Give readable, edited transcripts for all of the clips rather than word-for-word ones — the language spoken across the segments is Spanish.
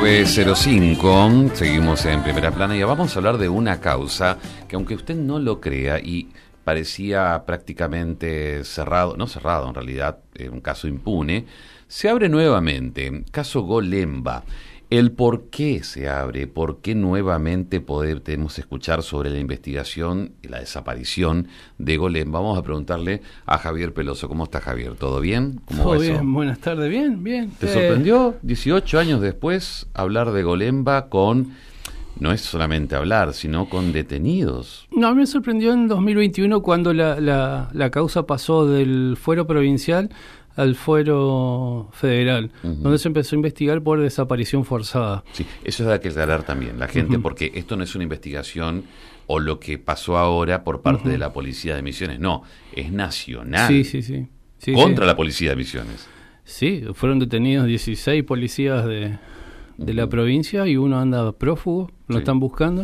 19:05, seguimos en Primera Plana y vamos a hablar de una causa que, aunque usted no lo crea y parecía prácticamente cerrado, no cerrado en realidad, un caso impune, se abre nuevamente, caso Golemba. El por qué se abre, por qué nuevamente podemos escuchar sobre la investigación y la desaparición de Golemba. Vamos a preguntarle a Javier Peloso. ¿Cómo está, Javier? ¿Todo bien? ¿Cómo Todo va bien, eso? buenas tardes, bien. ¿Te sorprendió 18 años después hablar de Golemba con, no es solamente hablar, sino con detenidos? No, a mí me sorprendió en 2021 cuando la causa pasó del fuero provincial al fuero federal, donde se empezó a investigar por desaparición forzada. Sí, eso hay que aclarar también, la gente, porque esto no es una investigación o lo que pasó ahora por parte de la Policía de Misiones, no, es nacional. Sí, contra la Policía de Misiones. Sí, fueron detenidos 16 policías de la provincia y uno anda prófugo, lo están buscando.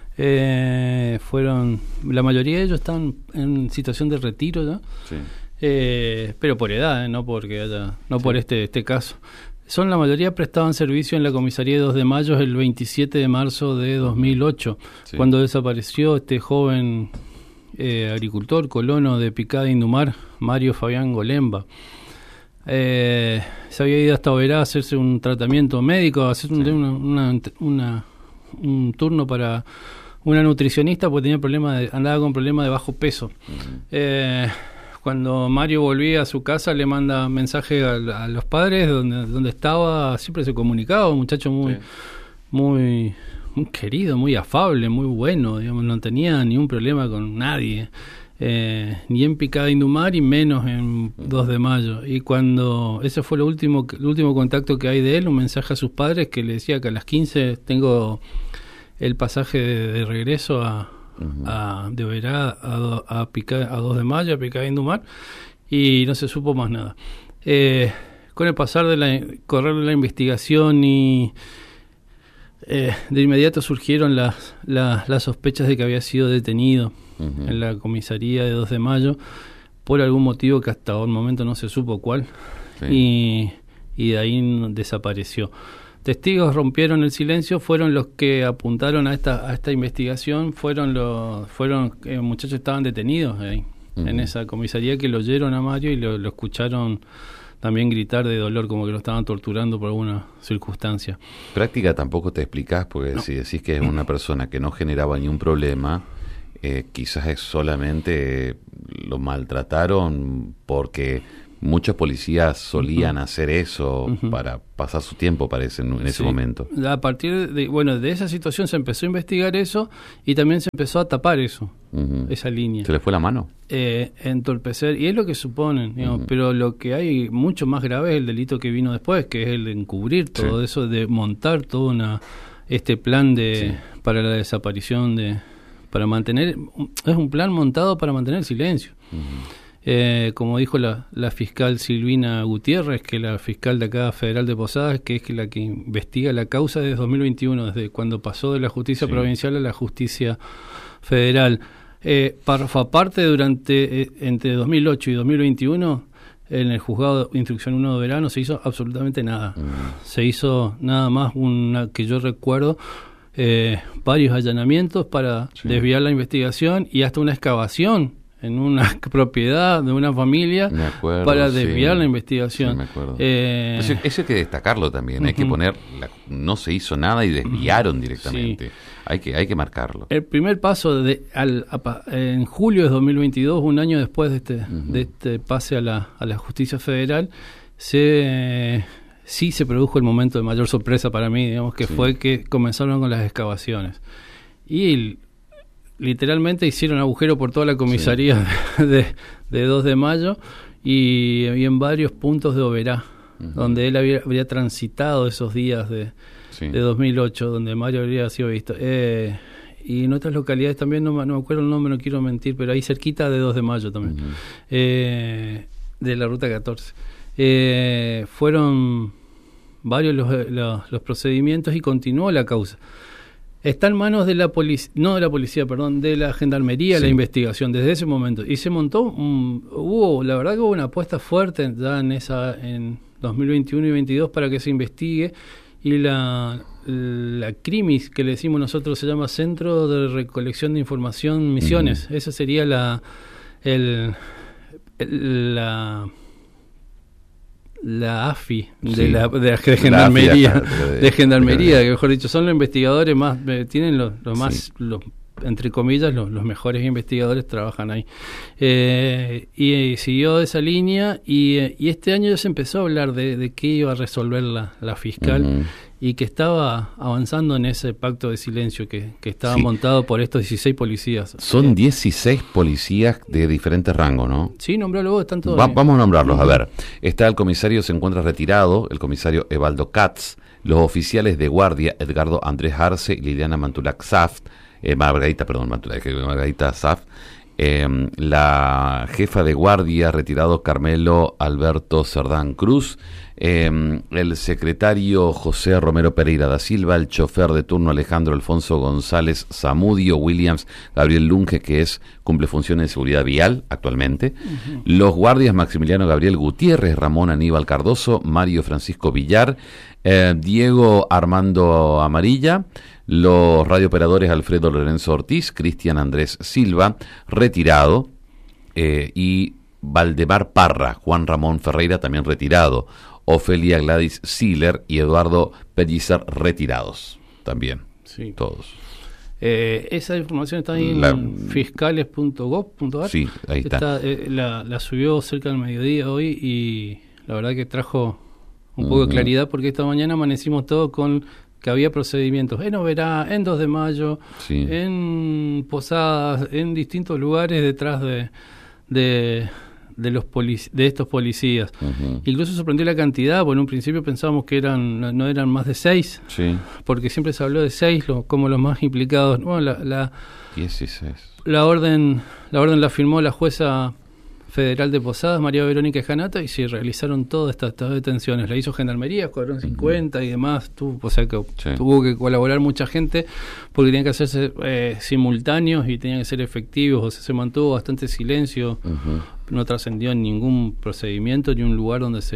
La mayoría de ellos están en situación de retiro, ¿no? Sí. Pero por edad, no porque por este caso. La mayoría prestaban servicio en la comisaría de 2 de Mayo el 27 de marzo de 2008, cuando desapareció este joven agricultor, colono de Picada de Indumar, Mario Fabián Golemba. Se había ido hasta Oberá a hacerse un tratamiento médico, a hacer un turno para una nutricionista porque andaba con problemas de bajo peso. Cuando Mario volvía a su casa le manda mensaje a los padres donde estaba, siempre se comunicaba, un muchacho muy querido, muy afable, muy bueno, digamos, no tenía ningún problema con nadie, ni en Picada de Indumar y menos en 2 de Mayo. Y cuando ese fue el último contacto que hay de él, un mensaje a sus padres que le decía que a las 15 tengo el pasaje de regreso de Oberá a 2 de Mayo, a Picada de Indumar, y no se supo más nada. Con el pasar correr de la investigación y de inmediato surgieron las sospechas de que había sido detenido en la comisaría de 2 de Mayo por algún motivo que hasta el momento no se supo cuál, y de ahí desapareció. Testigos rompieron el silencio, fueron los que apuntaron a esta investigación, fueron muchachos estaban detenidos ahí, en esa comisaría, que lo oyeron a Mario y lo escucharon también gritar de dolor, como que lo estaban torturando por alguna circunstancia. Práctica tampoco te explicás, porque si decís que es una persona que no generaba ni un problema, quizás es solamente lo maltrataron porque muchos policías solían hacer eso para pasar su tiempo, parece, en ese momento. A partir de esa situación se empezó a investigar eso y también se empezó a tapar eso, esa línea. ¿Se le fue la mano? Entorpecer, y es lo que suponen, digamos, pero lo que hay mucho más grave es el delito que vino después, que es el de encubrir todo eso, de montar todo este plan para la desaparición, para mantener, es un plan montado para mantener silencio. Como dijo la fiscal Silvina Gutiérrez, que es la fiscal de acá federal de Posadas, que es la que investiga la causa desde 2021, desde cuando pasó de la justicia provincial a la justicia federal. Aparte, entre 2008 y 2021, en el juzgado de instrucción 1 de Verano se hizo absolutamente nada. Se hizo nada más, que yo recuerdo, varios allanamientos para desviar la investigación y hasta una excavación en una propiedad de una familia para desviar la investigación. Sí, me acuerdo. Eso hay que destacarlo también, hay que poner, no se hizo nada y desviaron directamente. Hay que marcarlo. El primer paso en julio de 2022, un año después de este pase a la justicia federal, sí se produjo el momento de mayor sorpresa para mí, digamos, que fue que comenzaron con las excavaciones. Y literalmente hicieron agujero por toda la comisaría de 2 de Mayo y en varios puntos de Oberá, donde él habría transitado esos días de 2008, donde Mario habría sido visto. Y en otras localidades también, no me acuerdo el nombre, no quiero mentir, pero ahí cerquita de 2 de Mayo también, de la Ruta 14. Fueron varios los procedimientos y continuó la causa. Está en manos de la policía, de la gendarmería, la investigación desde ese momento. Y se montó, la verdad que hubo una apuesta fuerte ya en 2021 y 2022 para que se investigue y la CRIMIS, que le decimos nosotros, se llama Centro de Recolección de Información Misiones. Esa sería la AFI de Gendarmería, de Gendarmería, que mejor dicho, son los investigadores más, tienen los entre comillas, los mejores investigadores trabajan ahí. Y siguió esa línea y este año ya se empezó a hablar de qué iba a resolver la fiscal y que estaba avanzando en ese pacto de silencio que estaba montado por estos 16 policías. Son 16 policías de diferentes rangos, ¿no? Sí, nombralo vos, están todos. Vamos a nombrarlos, a ver. Está el comisario, se encuentra retirado, el comisario Evaldo Katz, los oficiales de guardia Edgardo Andrés Arce y Liliana Mantulac Saft, Margarita Saft, la jefa de guardia retirado Carmelo Alberto Cerdán Cruz, el secretario José Romero Pereira da Silva, el chofer de turno Alejandro Alfonso González Zamudio Williams, Gabriel Lunge, que cumple funciones de seguridad vial actualmente, los guardias Maximiliano Gabriel Gutiérrez, Ramón Aníbal Cardoso, Mario Francisco Villar, Diego Armando Amarilla, los radiooperadores Alfredo Lorenzo Ortiz, Cristian Andrés Silva, retirado, y Valdemar Parra, Juan Ramón Ferreira, también retirado, Ofelia Gladys Siller y Eduardo Pellicer, retirados también, todos. Esa información está en fiscales.gov.ar. Sí, ahí está. La subió cerca del mediodía hoy y la verdad que trajo un poco de claridad, porque esta mañana amanecimos todos con que había procedimientos en Oberá, en 2 de mayo, en Posadas, en distintos lugares detrás de estos policías. Incluso sorprendió la cantidad, porque en un principio pensábamos que no eran más de 6, porque siempre se habló de 6 como los más implicados. Bueno, 16. La orden la firmó la jueza federal de Posadas, María Verónica Janata, y se realizaron todas estas detenciones. La hizo Gendarmería, Escuadrón 50 y demás, tuvo que colaborar mucha gente, porque tenían que hacerse simultáneos y tenían que ser efectivos. O sea, se mantuvo bastante silencio, no trascendió en ningún procedimiento ni un lugar donde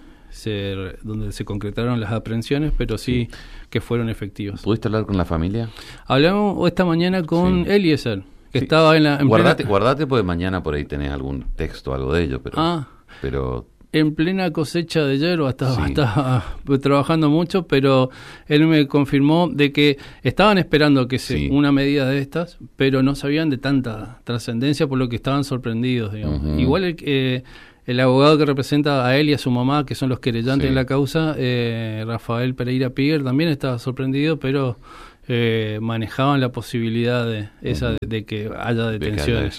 se concretaron las aprehensiones, pero sí que fueron efectivos. ¿Pudiste hablar con la familia? Hablamos esta mañana con Eliezer, que estaba en guardate porque mañana por ahí tenés algún texto, algo de ello, pero en plena cosecha de hierba estaba trabajando mucho, pero él me confirmó de que estaban esperando una medida de estas, pero no sabían de tanta trascendencia, por lo que estaban sorprendidos, digamos. Igual el abogado que representa a él y a su mamá, que son los querellantes en la causa, Rafael Pereira Piguer, también estaba sorprendido, pero manejaban la posibilidad de que haya detenciones.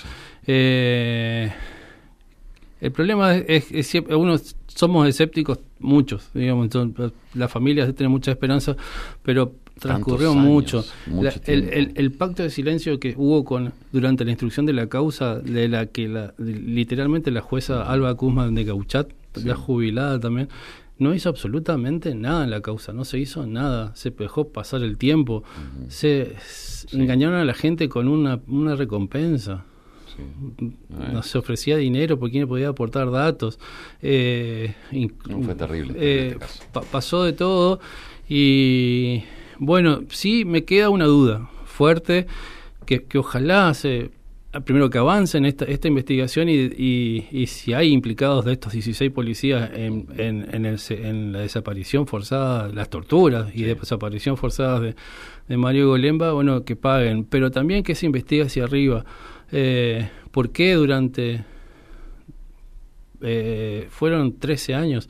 El problema es siempre, somos escépticos, muchos, digamos, entonces, la familia tiene mucha esperanza, pero transcurrió mucho. El pacto de silencio que hubo durante la instrucción de la causa, de la que literalmente la jueza Alba Guzmán de Gauchat, ya jubilada también, no hizo absolutamente nada en la causa, no se hizo nada, se dejó pasar el tiempo, se engañaron a la gente con una recompensa. No se ofrecía dinero por quien podía aportar datos. Fue terrible. En este caso. Pasó de todo y bueno, sí me queda una duda fuerte que ojalá primero que avance en esta investigación y si hay implicados de estos 16 policías en la desaparición forzada, las torturas y desaparición forzadas de Mario Golemba, bueno, que paguen, pero también que se investigue hacia arriba. ¿Por qué fueron 13 años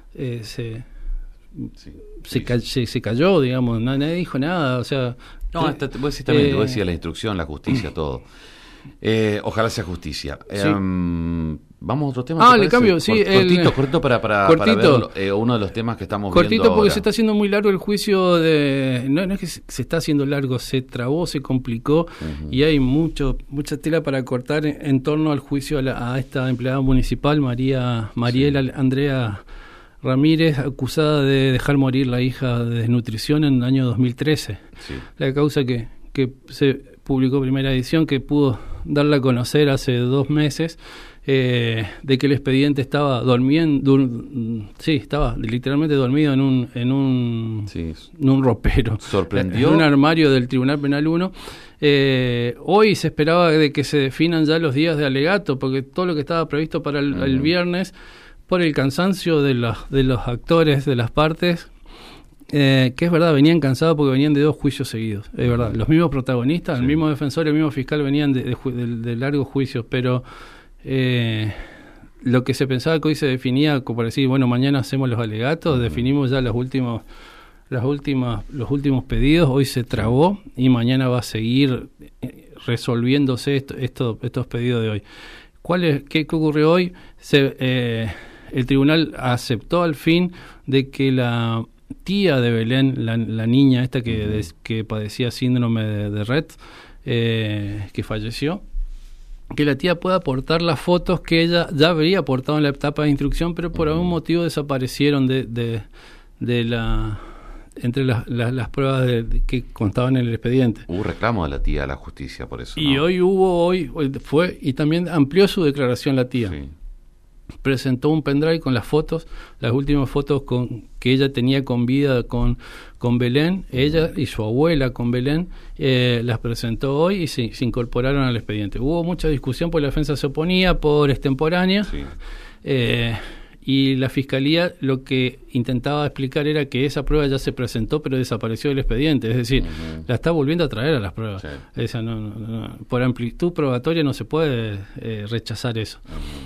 se cayó, digamos, nadie dijo nada, o sea... No, vos decías la instrucción, la justicia, todo. Ojalá sea justicia. Vamos a otro tema. Le cambio, cortito para ver uno de los temas que estamos viendo cortito porque ahora. Se está haciendo muy largo el juicio no es que se está haciendo largo, se trabó, se complicó y hay mucha tela para cortar en torno al juicio a esta empleada municipal, Mariela Andrea Ramírez, acusada de dejar morir la hija de desnutrición en el año 2013. La causa que se publicó primera edición, que pudo darla a conocer hace 2 meses, de que el expediente estaba estaba literalmente dormido en un ropero. ¿Sorprendió? En un armario del Tribunal Penal 1. Hoy se esperaba de que se definan ya los días de alegato, porque todo lo que estaba previsto para el viernes, por el cansancio de los actores, de las partes, que es verdad, venían cansados porque venían de 2 juicios seguidos, es verdad. Los mismos protagonistas, el mismo defensor, el mismo fiscal venían de largos juicios, pero lo que se pensaba que hoy se definía, como para decir, bueno, mañana hacemos los alegatos, definimos ya los últimos pedidos, hoy se trabó y mañana va a seguir resolviéndose estos pedidos de hoy. ¿Qué ocurrió hoy? El tribunal aceptó al fin de que la tía de Belén, la niña esta que padecía síndrome de Rett, que falleció, que la tía pueda aportar las fotos que ella ya habría aportado en la etapa de instrucción, pero por algún motivo desaparecieron entre las pruebas que constaban en el expediente. Hubo reclamo de la tía a la justicia por eso, ¿no? Y hoy fue, y también amplió su declaración la tía. Sí. Presentó un pendrive con las fotos, las últimas fotos que ella tenía con vida con Belén, ella y su abuela con Belén, las presentó hoy y se incorporaron al expediente. Hubo mucha discusión porque la defensa se oponía por extemporánea, Sí. Y la fiscalía lo que intentaba explicar era que esa prueba ya se presentó pero desapareció del expediente, es decir, la está volviendo a traer a las pruebas. Sí. Esa no, por amplitud probatoria no se puede rechazar eso.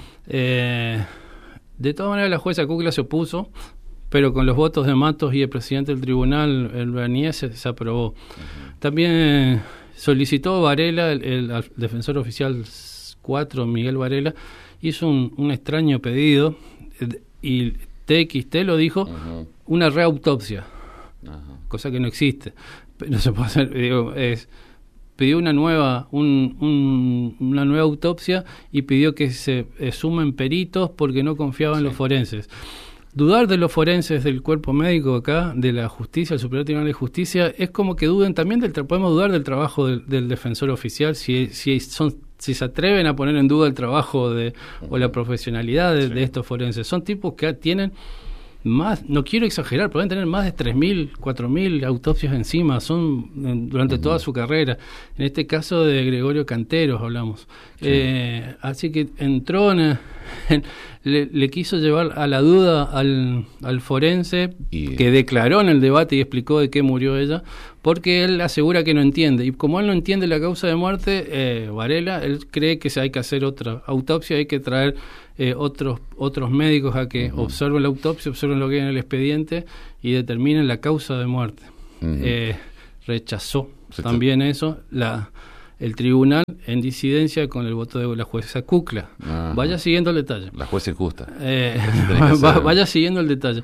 De todas maneras la jueza Kukla se opuso, pero con los votos de Matos y el presidente del tribunal, el Bernier, se aprobó. También solicitó Varela, el defensor oficial 4, Miguel Varela, hizo un extraño pedido, y TXT lo dijo, una reautopsia, cosa que no existe, no se puede hacer, pidió una nueva autopsia y pidió que se sumen peritos porque no confiaba en los forenses. Dudar de los forenses del cuerpo médico acá, de la justicia, el Superior Tribunal de Justicia, es como que duden también podemos dudar del trabajo del defensor oficial, si se atreven a poner en duda el trabajo o la profesionalidad de estos forenses. Son tipos que tienen más, no quiero exagerar, pero deben tener más de 3.000, 4.000 autopsias encima, durante toda su carrera. En este caso de Gregorio Canteros hablamos. Así que entró le quiso llevar a la duda al forense que declaró en el debate y explicó de qué murió ella, porque él asegura que no entiende, y como él no entiende la causa de muerte, Varela, él cree que hay que hacer otra autopsia, hay que traer otros médicos a que observen la autopsia, observen lo que hay en el expediente y determinen la causa de muerte. Rechazó también eso el tribunal en disidencia con el voto de la jueza Kukla. Vaya siguiendo el detalle. La jueza injusta. Vaya siguiendo el detalle.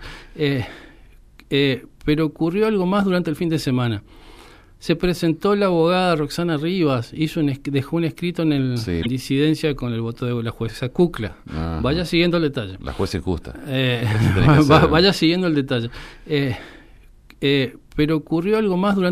Pero ocurrió algo más durante el fin de semana. Se presentó la abogada Roxana Rivas, dejó un escrito en disidencia con el voto de la jueza Kukla. Vaya siguiendo el detalle. La jueza injusta. Vaya siguiendo el detalle. Pero ocurrió algo más durante